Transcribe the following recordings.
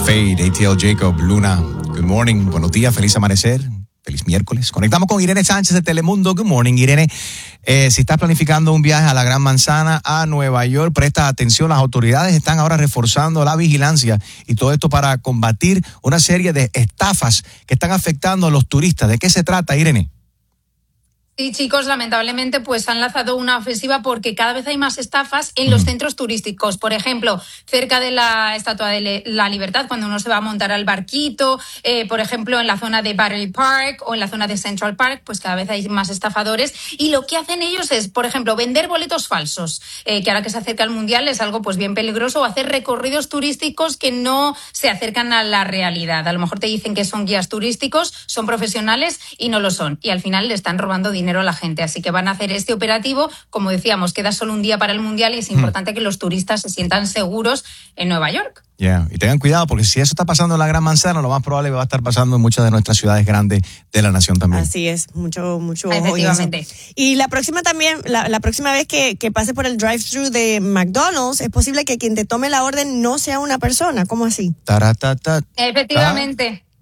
Fade, ATL Jacob, Luna. Good morning, buenos días, feliz amanecer, feliz miércoles. Conectamos con Irene Sánchez de Telemundo. Good morning, Irene. Si estás planificando un viaje a la Gran Manzana, a Nueva York, presta atención. Las autoridades están ahora reforzando la vigilancia y todo esto para combatir una serie de estafas que están afectando a los turistas. ¿De qué se trata, Irene? Sí, chicos, lamentablemente pues han lanzado una ofensiva porque cada vez hay más estafas en los centros turísticos. Por ejemplo, cerca de la Estatua de la Libertad, cuando uno se va a montar al barquito, por ejemplo, en la zona de Battery Park o en la zona de Central Park, pues cada vez hay más estafadores. Y lo que hacen ellos es, por ejemplo, vender boletos falsos, que ahora que se acerca el Mundial es algo pues bien peligroso, o hacer recorridos turísticos que no se acercan a la realidad. A lo mejor te dicen que son guías turísticos, son profesionales y no lo son. Y al final le están robando dinero a la gente. Así que van a hacer este operativo. Como decíamos, queda solo un día para el Mundial y es importante que los turistas se sientan seguros en Nueva York. Y tengan cuidado, porque si eso está pasando en la Gran Manzana, lo más probable es que va a estar pasando en muchas de nuestras ciudades grandes de la nación también. Así es, mucho efectivamente. Y la próxima también, la próxima vez que pase por el drive-thru de McDonald's, es posible que quien te tome la orden no sea una persona. ¿Cómo así? Efectivamente.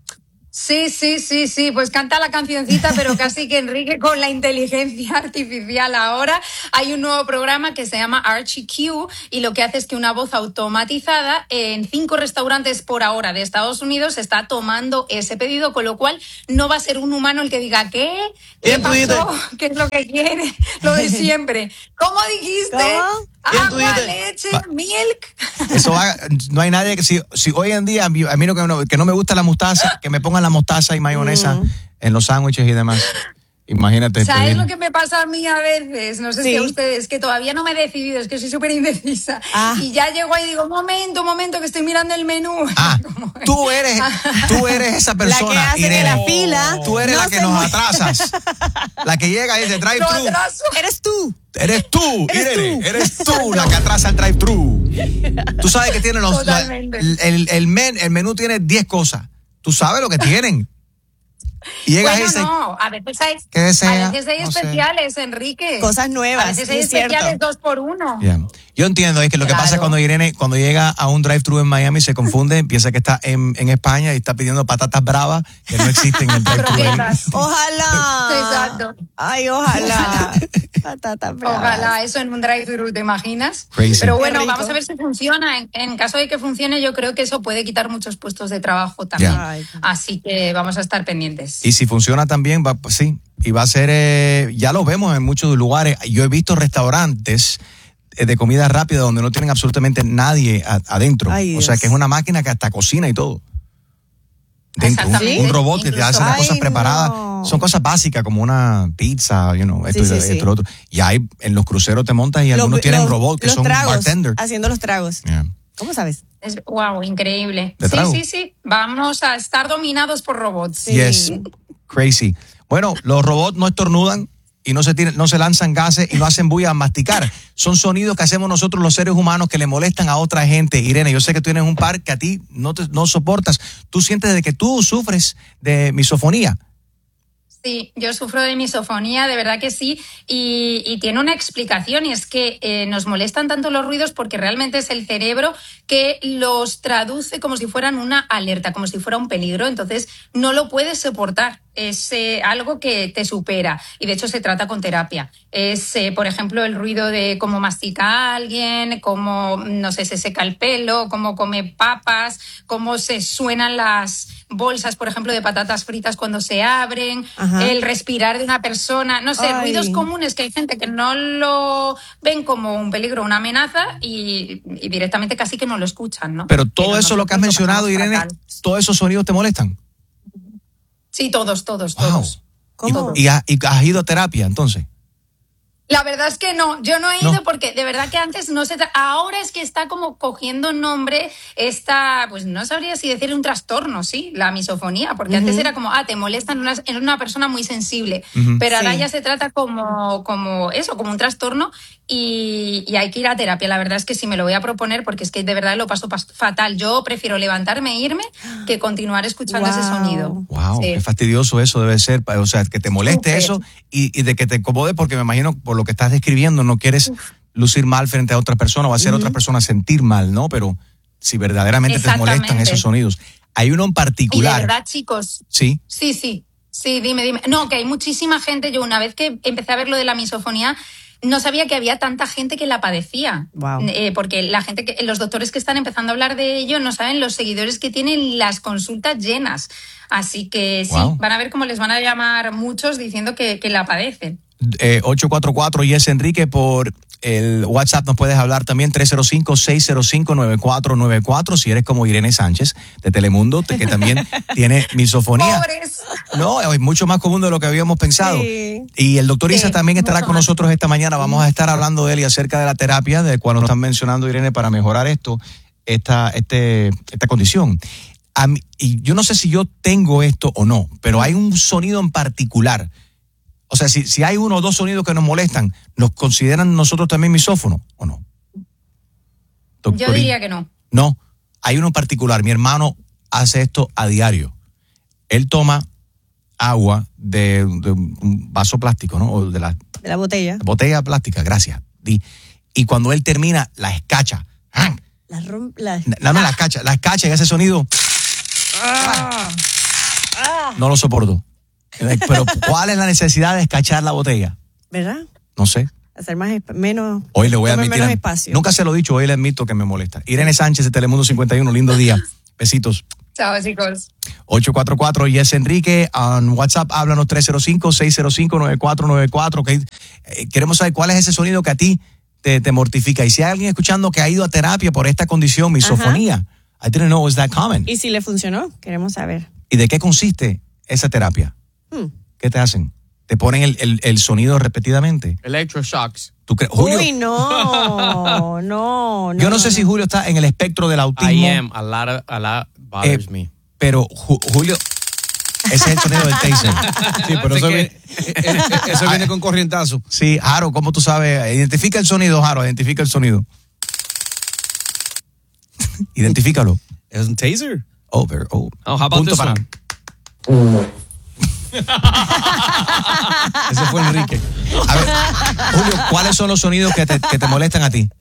Sí, pues canta la cancioncita, pero casi que Enrique con la inteligencia artificial ahora. Hay un nuevo programa que se llama Archie Q y lo que hace es que una voz automatizada en 5 restaurantes por hora de Estados Unidos está tomando ese pedido, con lo cual no va a ser un humano el que diga ¿qué pasó? ¿Qué es lo que quiere? Lo de siempre. ¿Cómo dijiste? ¿Cómo? Agua, leche, milk. Eso no hay nadie que si hoy en día a mí que no me gusta la mostaza, que me pongan la mostaza y mayonesa en los sándwiches y demás. Imagínate. ¿Sabes lo que me pasa a mí a veces? No sé si a ustedes, que todavía no me he decidido, es que soy súper indecisa. Y ya llego ahí y digo, momento, que estoy mirando el menú. Tú eres esa persona, la que hace Irene. que la fila. Tú eres la que nos atrasas. La que llega y dice drive-thru. Eres tú, Irene. Eres tú la que atrasa el drive-thru. Tú sabes que tienen el menú tiene 10 cosas. Tú sabes lo que tienen. Y llega a veces hay especiales, Enrique. Cosas nuevas. A veces hay especiales 2x1. Yeah. Yo entiendo, es que lo que pasa cuando Irene, cuando llega a un drive-thru en Miami, se confunde, piensa que está en España y está pidiendo patatas bravas que no existen en el drive-thru. Ojalá. Exacto. Ay, ojalá. Patatas bravas. Ojalá eso en un drive-thru, ¿te imaginas? Crazy. Pero bueno, vamos a ver si funciona. En caso de que funcione, yo creo que eso puede quitar muchos puestos de trabajo también. Así que vamos a estar pendientes. Y si funciona también, sí. Y va a ser, ya lo vemos en muchos lugares. Yo he visto restaurantes de comida rápida donde no tienen absolutamente nadie adentro. O sea, que es una máquina que hasta cocina y todo. Dentro, un robot que te hace las cosas preparadas. No. Son cosas básicas como una pizza, esto y lo otro. Y hay, en los cruceros te montas y algunos tienen robots que son bartenders. Haciendo los tragos. Yeah. ¿Cómo sabes? Wow, increíble. Sí. Vamos a estar dominados por robots. Yes, crazy. Bueno, los robots no estornudan y no se lanzan gases y no hacen bulla al masticar. Son sonidos que hacemos nosotros los seres humanos que le molestan a otra gente. Irene, yo sé que tú tienes un par que a ti no soportas. Tú sientes de que tú sufres de misofonía. Sí, yo sufro de misofonía, de verdad que sí, y tiene una explicación, y es que nos molestan tanto los ruidos porque realmente es el cerebro que los traduce como si fueran una alerta, como si fuera un peligro, entonces no lo puedes soportar. Es algo que te supera y de hecho se trata con terapia. Es, por ejemplo, el ruido de cómo mastica alguien, cómo, no sé, se seca el pelo, cómo come papas, cómo se suenan las bolsas, por ejemplo, de patatas fritas cuando se abren, el respirar de una persona, no sé, ruidos comunes que hay gente que no lo ven como un peligro, una amenaza y directamente casi que no lo escuchan, ¿no? Pero todo eso lo que has mencionado, Irene, ¿todos esos sonidos te molestan? Sí, todos. Wow. ¿Cómo? ¿Y has ido a terapia entonces? La verdad es que no, yo no he ido porque de verdad que antes no se... Ahora es que está como cogiendo nombre pues no sabría si decir un trastorno, sí, la misofonía, porque antes era como, te molestan en una persona muy sensible, pero ahora ya se trata como un trastorno y hay que ir a terapia. La verdad es que sí me lo voy a proponer porque es que de verdad lo paso fatal. Yo prefiero levantarme e irme que continuar escuchando ese sonido. Wow, qué fastidioso eso debe ser, o sea, que te moleste eso y de que te incomode porque me imagino por lo que estás describiendo no quieres lucir mal frente a otra persona o hacer a otra persona sentir mal, ¿no? Pero si verdaderamente te molestan esos sonidos. Hay uno en particular. Y de verdad, chicos. Sí. Sí, dime. No, que hay muchísima gente. Yo una vez que empecé a ver lo de la misofonía, no sabía que había tanta gente que la padecía. Wow. Porque la gente, los doctores que están empezando a hablar de ello no saben los seguidores que tienen las consultas llenas. Así que sí, van a ver cómo les van a llamar muchos diciendo que la padecen. 844 Yes Enrique por el WhatsApp nos puedes hablar también 305-605-9494 si eres como Irene Sánchez de Telemundo que también tiene misofonía. ¡Pobres! No, es mucho más común de lo que habíamos pensado. Sí. Y el doctor Isa también estará con nosotros esta mañana. Vamos a estar hablando de él y acerca de la terapia de cuando nos están mencionando, Irene, para mejorar esta condición. Y yo no sé si yo tengo esto o no, pero hay un sonido en particular. O sea, si hay uno o dos sonidos que nos molestan, ¿nos consideran nosotros también misófonos o no? Doctor, yo diría que no. No, hay uno en particular. Mi hermano hace esto a diario. Él toma agua de un vaso plástico, ¿no? O de la botella. Botella plástica, gracias. Y cuando él termina, la escacha. No, la escacha y ese sonido. No lo soporto. Pero ¿cuál es la necesidad de escachar la botella? ¿Verdad? No sé. Hacer menos. Hoy le voy a admitir. Menos espacio. Nunca se lo he dicho, hoy le admito que me molesta. Irene Sánchez de Telemundo 51, lindo día. Besitos. Chao, chicos. 844 Yes Enrique, en WhatsApp háblanos 305-605-9494. Okay. Queremos saber cuál es ese sonido que a ti te mortifica. Y si hay alguien escuchando que ha ido a terapia por esta condición, misofonía, I didn't know it was that common. Y si le funcionó, queremos saber. ¿Y de qué consiste esa terapia? ¿Qué te hacen? ¿Te ponen el sonido repetidamente? Electroshocks. Julio. Uy, no. Yo no sé si Julio está en el espectro del autismo. I am. A lot bothers me. Pero Julio, ese es el sonido del taser. Sí, pero eso viene con corrientazo. Sí, Jaro, ¿cómo tú sabes? Identifica el sonido, Jaro, identifica el sonido. Identifícalo. Es un taser. How about punto this para. Ese fue Enrique. A ver, Julio, ¿cuáles son los sonidos que te molestan a ti?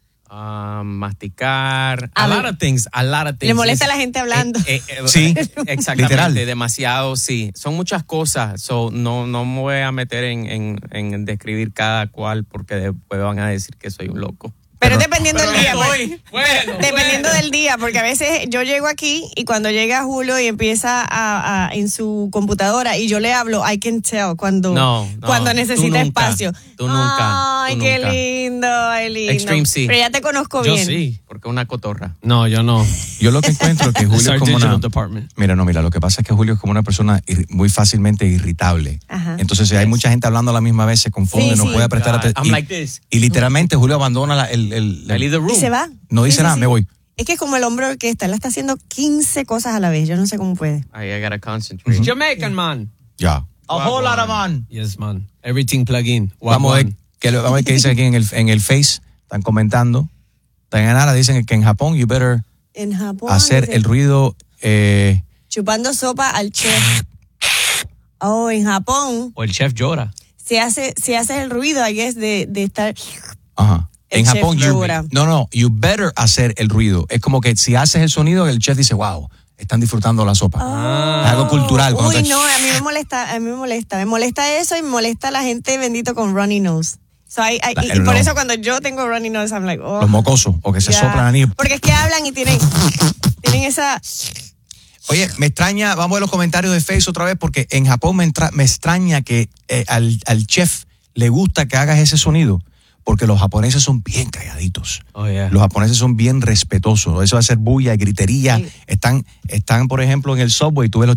Masticar, a lot of things. Le molesta a la gente hablando. Sí, exactamente, literal. Demasiado, sí. Son muchas cosas. No me voy a meter en describir cada cual porque después van a decir que soy un loco. Pero dependiendo del día. Dependiendo del día, porque a veces yo llego aquí y cuando llega Julio y empieza en su computadora y yo le hablo, I can tell cuando necesita espacio. Tú nunca. Ay, qué lindo, ay, lindo. Extreme sí. Pero ya te conozco yo bien. Yo sí, porque una cotorra. No, yo no. Yo lo que encuentro es que Julio es como una... Department. Mira, lo que pasa es que Julio es como una persona muy fácilmente irritable. Ajá. Entonces, si hay mucha gente hablando a la misma vez, se confunde, no puede prestar atención. I'm like this. Y literalmente Julio abandona I leave the room. Y se va. No dice nada, me voy. Es que es como el hombre orquesta, él está haciendo 15 cosas a la vez, yo no sé cómo puede. I gotta concentrate. Jamaican man. Ya. A whole lot of man. Yes, man. Everything plug in. Vamos a ver qué dice aquí en el Face. Están comentando. Dayanara dicen que en Japón you better hacer el ruido. Chupando sopa al chef. Oh, en Japón. O el chef llora. Si haces el ruido, I guess, de estar... Ajá. En El Japón, chef llora. you better hacer el ruido. Es como que si haces el sonido, el chef dice, wow, están disfrutando la sopa. Es algo cultural. Uy, no, a mí me molesta. Me molesta eso y me molesta la gente bendito con runny nose. Y por eso cuando yo tengo runny nose, I'm like, oh. Los mocosos, o que se soplan anillos. Porque es que hablan y tienen esa... Oye, me extraña, vamos a ver los comentarios de Facebook otra vez, porque en Japón me extraña que al chef le gusta que hagas ese sonido. Porque los japoneses son bien calladitos. Oh, yeah. Los japoneses son bien respetuosos. Eso va a ser bulla y gritería. Sí. Están, por ejemplo, en el subway. Tú ves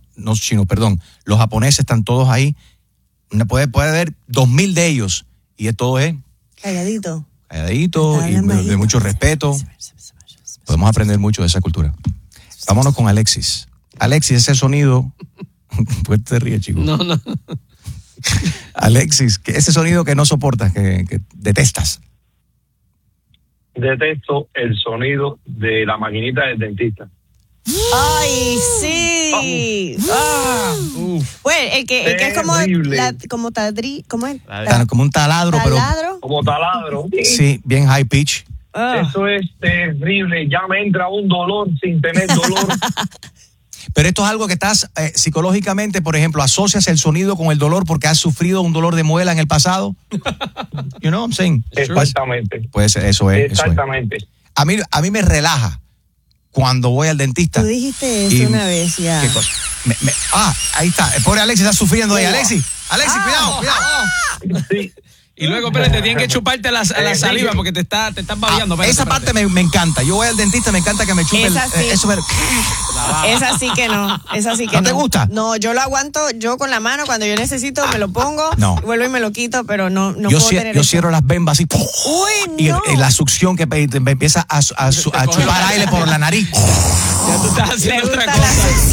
los japoneses están todos ahí. Puede haber 2,000 de ellos. Y todo es... Calladito. Y de mucho respeto. Podemos aprender mucho de esa cultura. Vámonos con Alexis. Alexis, ese sonido... Pues te ríes, chico. No. Alexis, ese sonido que no soportas, que detestas. Detesto el sonido de la maquinita del dentista. ¡Ay, sí! Bueno, el que es como ¿cómo es? Como un taladro, pero... Como taladro. Sí, bien high pitch. Eso es terrible. Ya me entra un dolor sin tener dolor. Pero esto es algo que estás psicológicamente, por ejemplo, asocias el sonido con el dolor porque has sufrido un dolor de muela en el pasado. You know what I'm saying? Exactamente. Pues eso es. Exactamente. Eso es. A mí me relaja cuando voy al dentista. Tú dijiste eso una vez ya. ¿Qué cosa? Ahí está. El pobre Alexis está sufriendo ahí. Alexis, cuidado. Sí. Y luego, espérate, tienes que chuparte la saliva porque te estás babeando. Esa parte me encanta. Yo voy al dentista, me encanta que me chupe Esa sí. eso. Esa sí que no. ¿No te gusta? No, yo lo aguanto yo con la mano. Cuando yo necesito, me lo pongo. No. Vuelvo y me lo quito, pero no Yo puedo tener yo eso. cierro las bembas así. Uy, no. Y la succión que me empieza a chupar aire por la nariz. Ya tú estás haciendo otra cosa.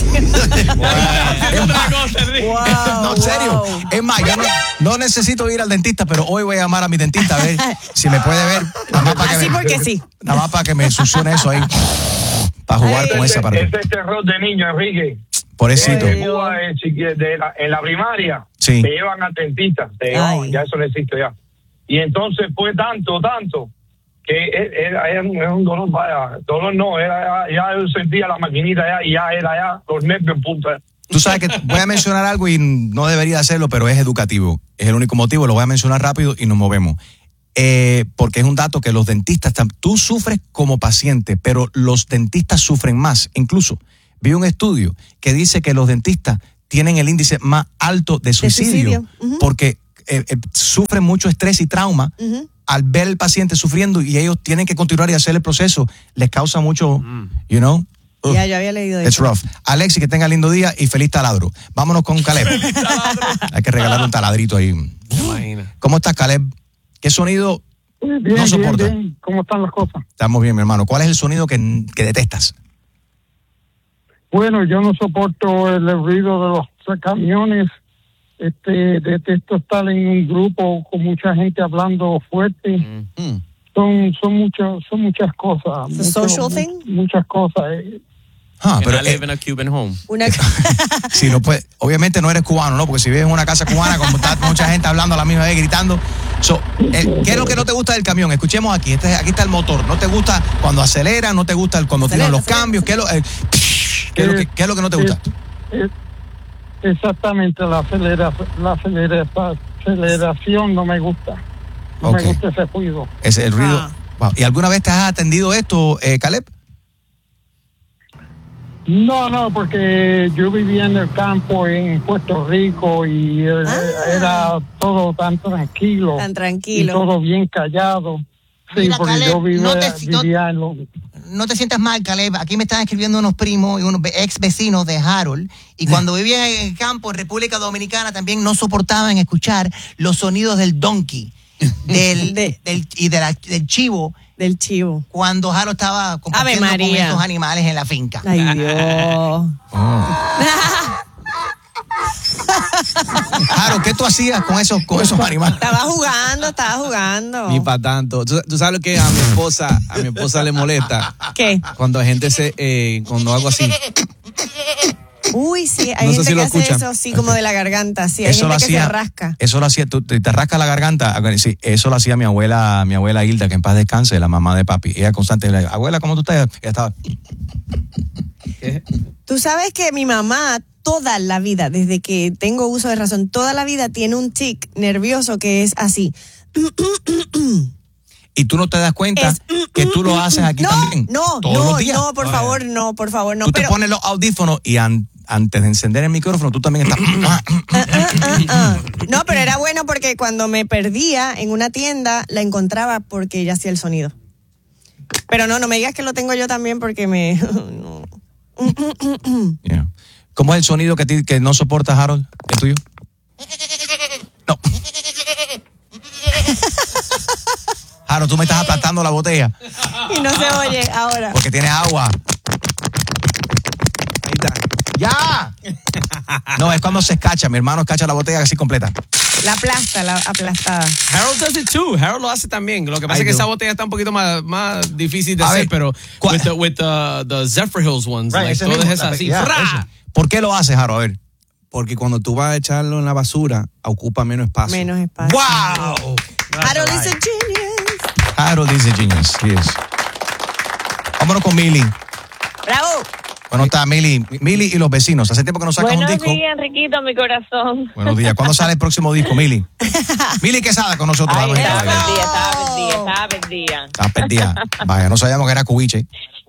No, en serio. Es más, yo no necesito ir al dentista, pero hoy voy a llamar a mi dentista a ver si me puede ver. Nada más para que me succione eso ahí. Para jugar con ese aparato. Ese es terror de niño, Enrique. Pobrecito. En la primaria Sí. te llevan al dentista, ya eso no existe ya. Y entonces fue tanto que era un dolor, dolor no, ya yo sentía la maquinita y ya era los nervios en punta. Tú sabes que voy a mencionar algo y no debería hacerlo, pero es educativo. Es el único motivo, lo voy a mencionar rápido y nos movemos. Porque es un dato que los dentistas, tú sufres como paciente, pero los dentistas sufren más. Incluso vi un estudio que dice que los dentistas tienen el índice más alto de suicidio. Porque sufren mucho estrés y trauma al ver al paciente sufriendo y ellos tienen que continuar y hacer el proceso. Les causa mucho, you know. Ya, yo había leído eso. It's rough. Alexis, que tenga lindo día y feliz taladro. Vámonos con Caleb. Hay que regalarle un taladrito ahí. Imagina. ¿Cómo estás, Caleb? ¿Qué sonido bien, no soportas? Bien. ¿Cómo están las cosas? Estamos bien, mi hermano. ¿Cuál es el sonido que detestas? Bueno, yo no soporto el ruido de los camiones. Detesto estar en un grupo con mucha gente hablando fuerte. Son muchas cosas. Muchas cosas. Pero I live in a Cuban home. Sí, no puede, obviamente no eres cubano, ¿no? Porque si vives en una casa cubana, como está mucha gente hablando a la misma vez, gritando. ¿Qué es lo que no te gusta del camión? Escuchemos aquí. Aquí está el motor. ¿No te gusta cuando acelera? ¿No te gusta cuando tiran los cambios? ¿Qué es lo que no te gusta? Exactamente, la aceleración no me gusta. No me gusta ese ruido. Es el ruido. Wow. ¿Y alguna vez te has atendido esto, Caleb? No, porque yo vivía en el campo en Puerto Rico y era todo tan tranquilo. Y todo bien callado. Sí, mira, porque Caleb, yo vivía en los... No te sientas mal, Caleb. Aquí me están escribiendo unos primos y unos ex vecinos de Harold. Y cuando vivía en el campo, en República Dominicana, también no soportaban escuchar los sonidos del donkey, del chivo. Del chivo. Cuando Harold estaba compartiendo con esos animales en la finca. Ay, Dios. Harold, ¿qué tú hacías con esos animales? Estaba jugando. Ni para tanto. ¿Tú sabes lo que a mi esposa le molesta? ¿Qué? Cuando gente cuando hago así. Uy, sí, hay gente que hace eso así como de la garganta, sí, hay gente que se rasca. Eso lo hacía, tú te rascas la garganta, sí, eso lo hacía mi abuela Hilda, que en paz descanse, la mamá de papi. Ella constantemente, abuela, ¿cómo tú estás? Ella estaba... Tú sabes que mi mamá toda la vida, desde que tengo uso de razón, toda la vida tiene un tic nervioso que es así. Y tú no te das cuenta que tú lo haces aquí también. Todos los días. No, por favor, no. Tú te pones los audífonos y antes de encender el micrófono, tú también estás... No, pero era bueno porque cuando me perdía en una tienda, la encontraba porque ella hacía el sonido. Pero no me digas que lo tengo yo también porque me... no. Yeah. ¿Cómo es el sonido que no soportas, Harold? ¿El tuyo? No. Harold, tú me estás aplastando la botella. Y no se oye ahora. Porque tienes agua. Ahí está. ¡Ya! No, es cuando se escacha. Mi hermano escacha la botella así completa. La aplastada. Harold does it too. Harold lo hace también. Lo que pasa es que esa botella está un poquito más difícil de hacer, pero with the Zephyr Hills ones, right, like, todas esas así. Yeah, ¿por qué lo haces, Harold? A ver. Porque cuando tú vas a echarlo en la basura, ocupa menos espacio. ¡Wow! Harold is a genius. Harold is a genius. He is. Vámonos con Mili. ¡Bravo! Bueno, está Mili y los vecinos. Hace tiempo que no sacas un disco. Buenos días, Enriquito, mi corazón. Buenos días. ¿Cuándo sale el próximo disco, Mili? Mili Quesada con nosotros. Ay, estaba perdida. Estaba perdida. Vaya, no sabíamos que era cubiche.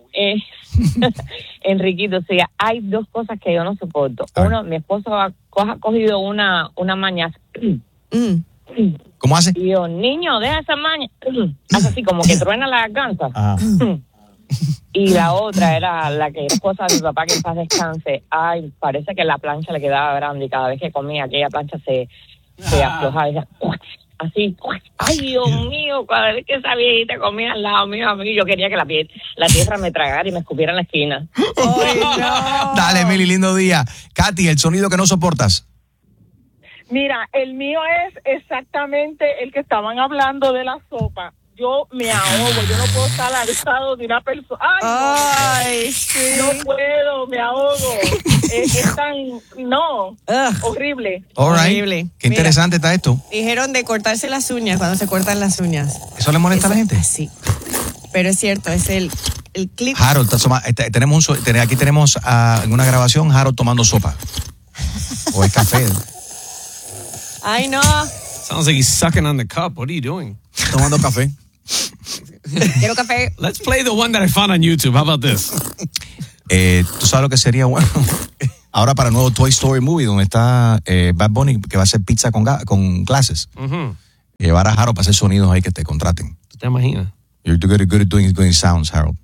Enriquito, sí, hay dos cosas que yo no soporto. Uno, mi esposo ha cogido una maña. ¿Cómo hace? Y yo, niño, deja esa maña. Hace así como que truena la garganta. Y la otra era la que era esposa de mi papá, que en paz descanse. Ay, parece que la plancha le quedaba grande y cada vez que comía aquella plancha se aflojaba. Y decía, así, ay, Dios mío, cada vez que esa viejita comía al lado mío, yo quería que la tierra me tragara y me escupiera en la esquina. ¡Ay, no! Dale, Mili, lindo día. Katy, el sonido que no soportas. Mira, el mío es exactamente el que estaban hablando de la sopa. Yo me ahogo, yo no puedo estar al lado de una persona. ¡Ay, no! Sí. No puedo, me ahogo. Es tan... No, horrible. Horrible. Qué interesante está esto. Dijeron de cortarse las uñas cuando se cortan las uñas. ¿Eso le molesta a la gente? Sí. Pero es cierto, es el clip. Harold, aquí tenemos en una grabación Harold tomando sopa. O es café. Ay, no. Sounds like he's sucking on the cup. What are you doing? Tomando café. Quiero café. Let's play the one that I found on YouTube. How about this? ¿Tú sabes lo que sería bueno? Ahora para el nuevo Toy Story Movie, donde está Bad Bunny, que va a hacer pizza con glasses. Llevar a Harold para hacer sonidos ahí que te contraten. ¿Tú te imaginas? You're good at doing sounds, Harold.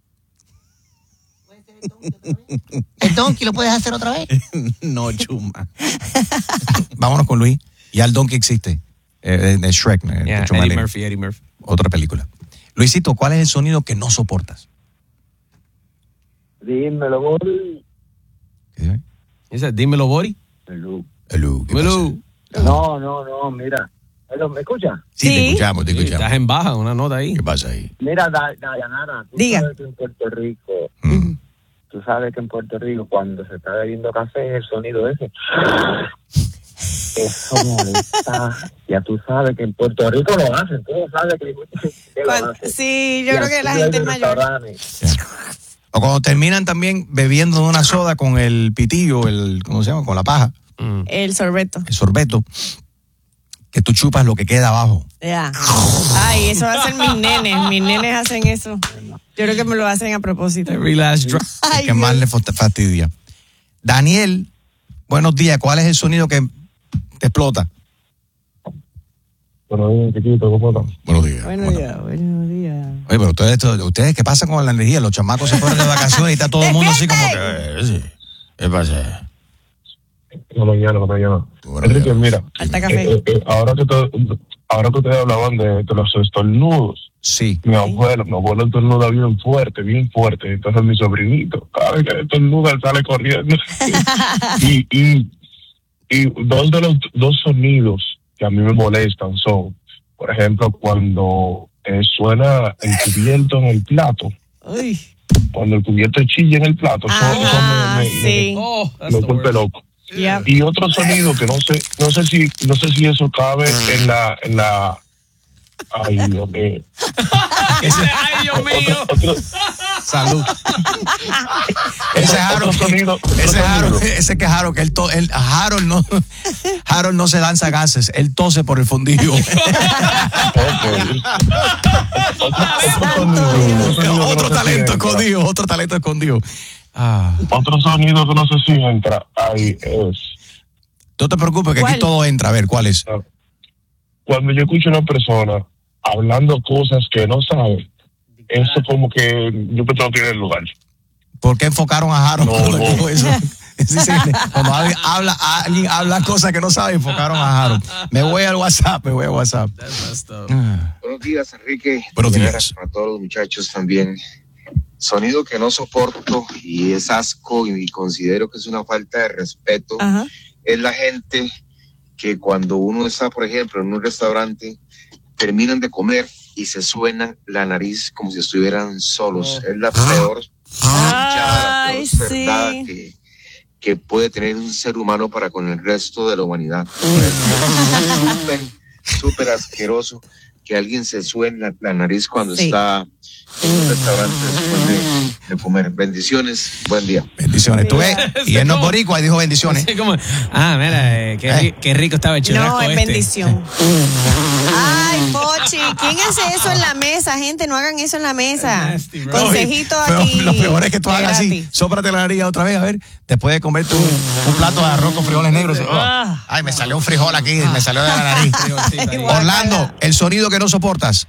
¿El Donkey lo puedes hacer otra vez? No, chuma. Vámonos con Luis. Ya el Donkey existe. De Shrek. Eddie Murphy. Otra película. Luisito, ¿cuál es el sonido que no soportas? Dímelo, Bori. ¿Qué dice? Dímelo, Bori. Hello. No, mira. ¿Me escucha? Sí, te escuchamos. Estás en baja, una nota ahí. ¿Qué pasa ahí? Mira, Dayanara, tú sabes que en Puerto Rico, tú sabes que en Puerto Rico cuando se está bebiendo café, el sonido ese, eso molesta. Ya tú sabes que en Puerto Rico lo hacen, tú sabes que lo hacen. Sí, yo creo que la gente es mayor. O cuando terminan también bebiendo de una soda con el pitillo, ¿cómo se llama? Con la paja. El sorbeto. El sorbeto. Que tú chupas lo que queda abajo. Ya. Ay, eso hacen mis nenes. Mis nenes hacen eso. Yo creo que me lo hacen a propósito. Every last drop. El que más le fastidia. Daniel, buenos días. ¿Cuál es el sonido que te explota? Buenos días, chiquito. ¿Cómo estás? Buenos días. Buenos días. Oye, pero ustedes, ¿qué pasa con la energía? Los chamacos se fueron de vacaciones y está todo el mundo así como que... ¿Qué pasa? No, mañana. Enrique, mira. Alta café. Ahora que ustedes hablaban de los estornudos. Sí. Mi abuelo estornuda bien fuerte. Entonces mi sobrinito, cada vez que estornuda, él sale corriendo. y dos sonidos que a mí me molestan son, por ejemplo, cuando suena el cubierto en el plato. Uy. Cuando el cubierto chilla en el plato, sí. me vuelve loco. Yep. Y otro sonido que no sé si eso cabe en la ay, Dios mío. Ay, Dios mío. Salud. Ese que Harold no se lanza gases, él tose por el fondillo. Otro talento escondido. Otro sonido que no sé si entra ahí es... No te preocupes que aquí todo entra. A ver, ¿cuál es? Cuando yo escucho a una persona hablando cosas que no sabe, eso como que yo me tengo que ir del lugar. ¿Por qué enfocaron a Harold cuando dijo eso? Sí. Cuando alguien habla cosas que no sabe, enfocaron a Harold. Me voy al WhatsApp. Buenos días, Enrique. Buenos días. Para todos los muchachos también. Sonido que no soporto y es asco y considero que es una falta de respeto. Ajá. Es la gente que cuando uno está, por ejemplo, en un restaurante, terminan de comer y se suena la nariz como si estuvieran solos. Es la peor verdad que puede tener un ser humano para con el resto de la humanidad. Súper asqueroso que alguien se suene la nariz cuando está en un restaurante después de comer. Bendiciones, buen día. Bendiciones. Tú ves, y él no es boricua y dijo bendiciones. Mira, qué rico estaba el churrasco. No, es bendición. Ay, Pochi, ¿quién hace eso en la mesa, gente? No hagan eso en la mesa. Consejito aquí. Lo peor es que tú hagas así. Sóprate la nariz otra vez, a ver. Después de comerte un plato de arroz con frijoles negros. Ay, me salió un frijol aquí, me salió de la nariz. Orlando, el sonido que no soportas.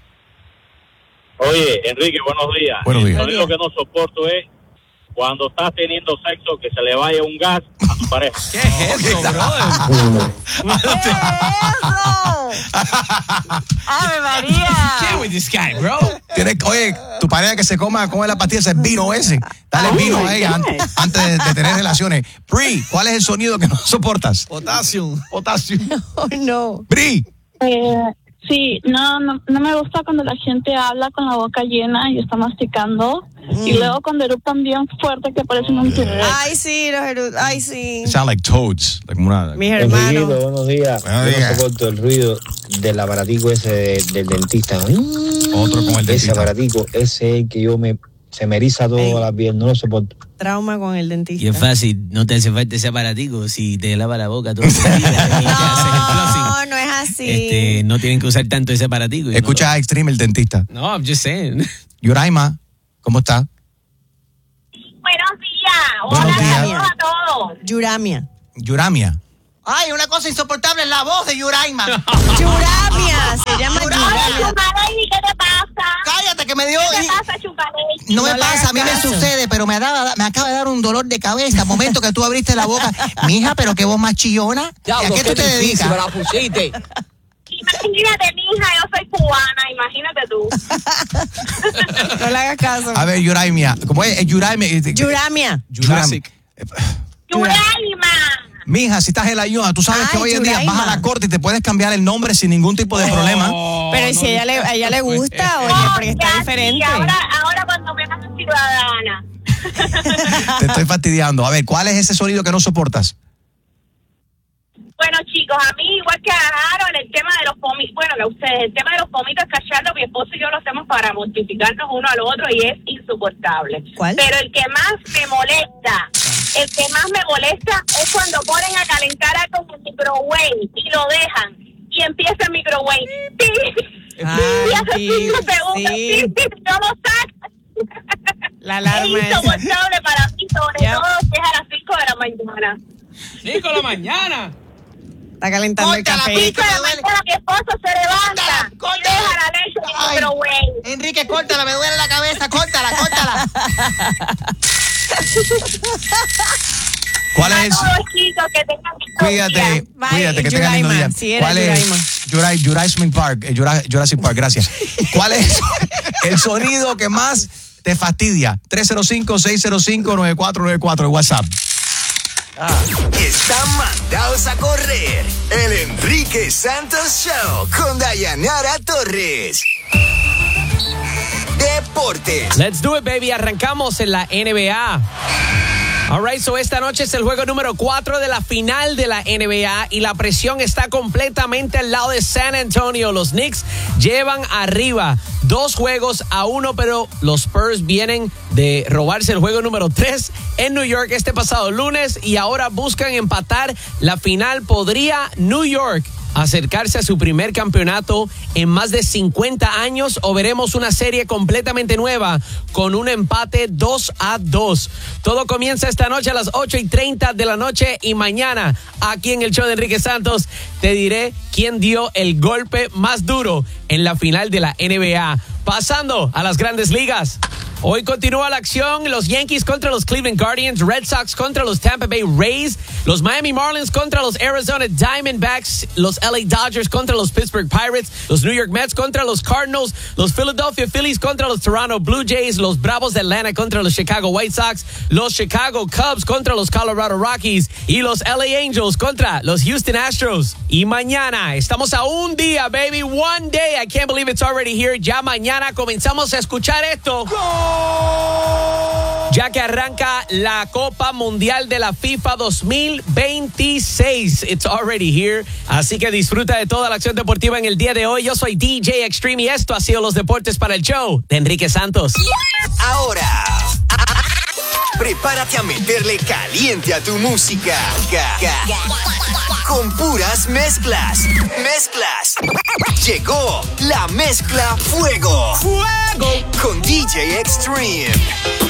Oye, Enrique, buenos días. Buenos días. El sonido que no soporto es cuando estás teniendo sexo que se le vaya un gas a tu pareja. ¿Qué es eso, brother? ¿Qué es eso? ¡Ave María! ¿Qué with this guy, bro? Oye, tu pareja que se come la pastilla, ese vino ese. Dale vino a ella antes de tener relaciones. Bri, ¿cuál es el sonido que no soportas? Potasio. Oh, no. Bri. Sí, no me gusta cuando la gente habla con la boca llena y está masticando. Y luego cuando eructan bien fuerte que parecen un T-Rex. Ay, sí, los eructos. Ay, sí. Sound like toads. Mis hermanos. Buenos días. Yo no soporto el ruido del aparatico ese del dentista. Otro con el dentista. Ese aparatico, ese que se me eriza toda la piel, no lo soporto. Trauma con el dentista. Y es fácil, no te hace falta ese aparatico si te lava la boca todo el día. No es así. No tienen que usar tanto ese aparatico. Escucha a Extreme, el dentista. No, I'm just saying. Yuraima, ¿cómo está? Buenos días. Buenos días. Saludos a todos. Yuramia. Ay, una cosa insoportable es la voz de Yuraima. Yuramia, se llama Yuramia. Chucarey, ¿qué te pasa? Cállate, que me dio. ¿Qué te pasa, Chucarey? No me pasa, a mí me sucede, pero me acaba de dar un dolor de cabeza. Momento que tú abriste la boca. Mija, pero qué voz más chillona. ¿A qué tú te dedicas? Me la pusiste. Imagínate, mija, yo soy cubana, imagínate tú. No le hagas caso. A ver, Yuraimia, ¿cómo es? Yuramia. Jurassic. Yuraima. Mija, si estás en la ayuda, tú sabes que hoy en día vas a la corte y te puedes cambiar el nombre sin ningún tipo de problema. Pero si a ella le gusta, oye, porque está diferente. Sí, ahora cuando me hagas ciudadana. Te estoy fastidiando. A ver, ¿cuál es ese sonido que no soportas? Bueno, chicos, a mí, igual que a Aaron, el tema de los pomitos, bueno, que ustedes, el tema de los pomitos cachando, mi esposo y yo lo hacemos para mortificarnos uno al otro y es insoportable. ¿Cuál? Pero el que más me molesta es cuando ponen a calentar algo en el microwave y lo dejan y empieza el microwave. Y hace 5 segundos, no lo sacan. La alarma es insoportable para mí, sobre todo si es a las 5 de la mañana. 5 de la mañana. Está calentando el café. 5 de la mañana mi esposo se levanta y deja la leche en el microwave. Enrique, córtala, me duele la cabeza, córtala. ¿Cuál es? Cuídate, que tengan lindo día. ¿Cuál es? Jurassic Park, gracias. ¿Cuál es el sonido que más te fastidia? 305-605-9494 en WhatsApp. Están mandados a correr. El Enrique Santos Show con Dayanara Torres. Deportes. Let's do it, baby. Arrancamos en la NBA. Alright, so esta noche es el juego número 4 de la final de la NBA y la presión está completamente al lado de San Antonio. Los Knicks llevan arriba 2-1, pero los Spurs vienen de robarse el juego número 3 en New York este pasado lunes y ahora buscan empatar la final. ¿Podría New York acercarse a su primer campeonato en más de 50 años o veremos una serie completamente nueva con un empate 2-2? Todo comienza esta noche a las 8:30 de la noche y mañana aquí en el show de Enrique Santos te diré quién dio el golpe más duro en la final de la NBA. Pasando a las grandes ligas. Hoy continúa la acción, los Yankees contra los Cleveland Guardians, Red Sox contra los Tampa Bay Rays, los Miami Marlins contra los Arizona Diamondbacks, los LA Dodgers contra los Pittsburgh Pirates, los New York Mets contra los Cardinals, los Philadelphia Phillies contra los Toronto Blue Jays, los Bravos de Atlanta contra los Chicago White Sox, los Chicago Cubs contra los Colorado Rockies y los LA Angels contra los Houston Astros. Y mañana, estamos a un día, baby, one day, I can't believe it's already here, ya mañana comenzamos a escuchar esto. ¡Gol! Ya que arranca la Copa Mundial de la FIFA 2026. It's already here. Así que disfruta de toda la acción deportiva en el día de hoy. Yo soy DJ Extreme y esto ha sido los deportes para el show de Enrique Santos. Ahora, prepárate a meterle caliente a tu música. Con puras mezclas. Llegó la mezcla Fuego. Con DJ Extreme.